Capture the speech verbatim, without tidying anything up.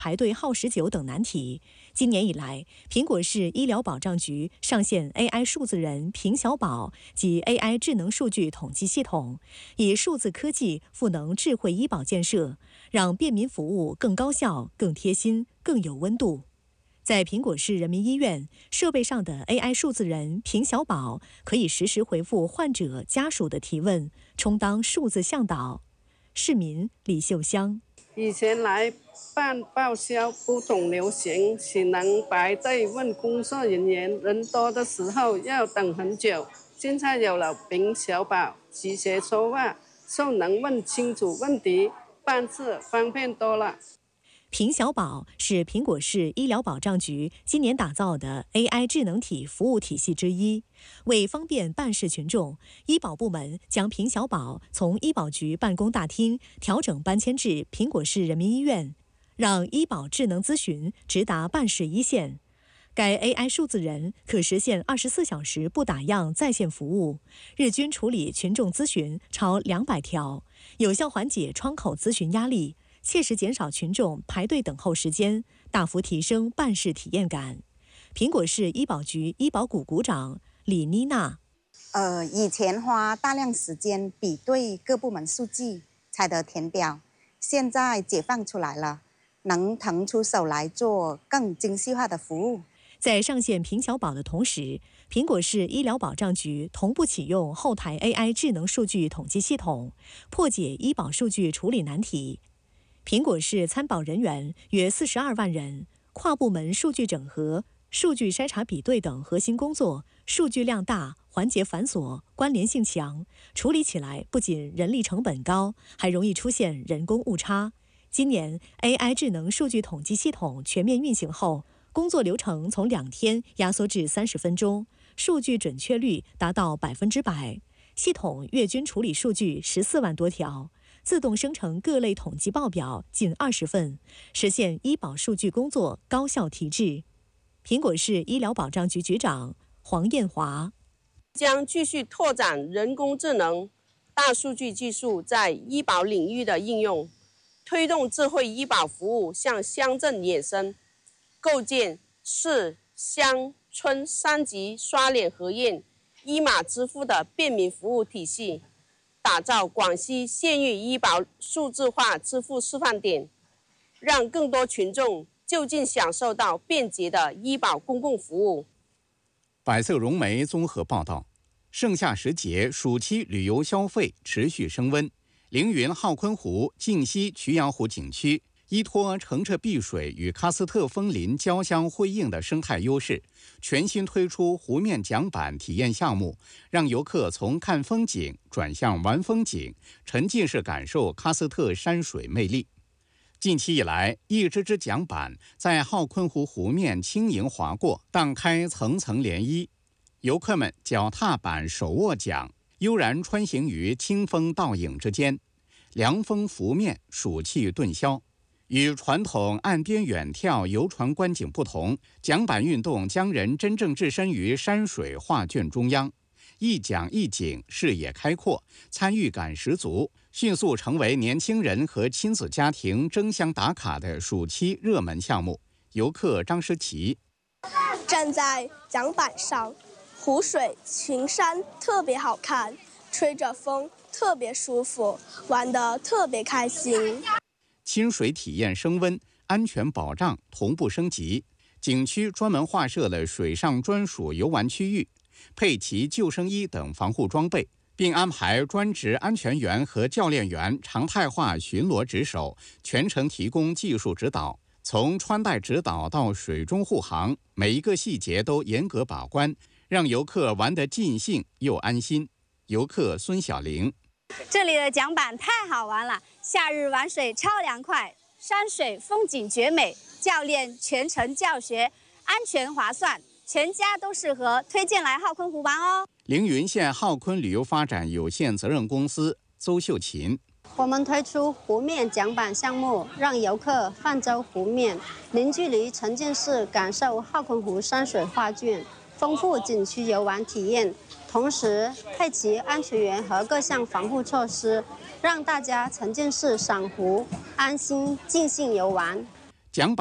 排队耗时久等难题。今年以来，苹果市医疗保障局上线 A I 数字人平小保及 A I 智能数据统计系统，以数字科技赋能智慧医保建设，让便民服务更高效、更贴心、更有温度。在苹果市人民医院，设备上的 A I 数字人平小保可以实时回复患者家属的提问，充当数字向导。市民李秀香。 以前来办报销不懂流行，只能排队问工作人员，人多的时候要等很久。现在有了平小保，直接说话就能问清楚问题，办事方便多了。 平小保是苹果市医疗保障局今年打造的 A I 智能体服务体系之一。为方便办事群众，医保部门将平小保从医保局办公大厅调整搬迁至苹果市人民医院，让医保智能咨询直达办事一线。该 A I 数字人可实现二十四小时不打烊在线服务，日均处理群众咨询超两百条，有效缓解窗口咨询压力，切实减少群众排队等候时间，大幅提升办事体验感。苹果市医保局医保股股长李妮娜， 呃，以前花大量时间比对各部门数据才得填表，现在解放出来了，能腾出手来做更精细化的服务。 在上线平小保的同时，苹果市医疗保障局同步启用后台 A I 智能数据统计系统，破解医保数据处理难题。苹果市参保人员约四十二万人，跨部门数据整合、数据筛查比对等核心工作，数据量大，环节繁琐，关联性强，处理起来不仅人力成本高，还容易出现人工误差。今年 A I 智能数据统计系统全面运行后，工作流程从两天压缩至三十分钟，数据准确率达到百分之百。系统月均处理数据十四万多条，自动生成各类统计报表近二十份，实现医保数据工作高效提质。苹果市医疗保障局局长黄艳华将继续拓展人工智能、大数据技术在医保领域的应用，推动智慧医保服务向乡镇延伸，构建市、乡、村三级刷脸核验、医码支付的便民服务体系，打造广西县域医保数字化支付示范点，让更多群众就近享受到便捷的医保公共服务。 百色融媒综合报道，盛夏时节，暑期旅游消费持续升温。凌云浩坤湖、靖西曲阳湖景区依托澄澈碧水与喀斯特枫林交相辉映的生态优势，全新推出湖面桨板体验项目，让游客从看风景转向玩风景，沉浸式感受喀斯特山水魅力。近期以来，一只只桨板在浩坤湖湖面轻盈划过，荡开层层涟漪。游客们脚踏板，手握桨，悠然穿行于清风倒影之间，凉风拂面，暑气顿消。与传统岸边远眺游船观景不同，桨板运动将人真正置身于山水画卷中央，一桨一景，视野开阔，参与感十足，迅速成为年轻人和亲子家庭争相打卡的暑期热门项目。游客张诗琪， 站在桨板上，湖水群山特别好看，吹着风特别舒服，玩得特别开心。 亲水体验升温，安全保障同步升级。景区专门划设了水上专属游玩区域，配齐救生衣等防护装备，并安排专职安全员和教练员常态化巡逻值守，全程提供技术指导。从穿戴指导到水中护航，每一个细节都严格把关，让游客玩得尽兴又安心。游客孙小玲， 这里的桨板太好玩了，夏日玩水超凉快，山水风景绝美，教练全程教学，安全划算，全家都适合，推荐来浩坤湖玩哦。 凌云县浩坤旅游发展有限责任公司邹秀琴， 我们推出湖面桨板项目，让游客泛舟湖面，零距离沉浸式感受浩坤湖山水画卷，丰富景区游玩体验。同时配齐安全员和各项防护措施，让大家沉浸式赏湖，安心尽兴游玩。 奖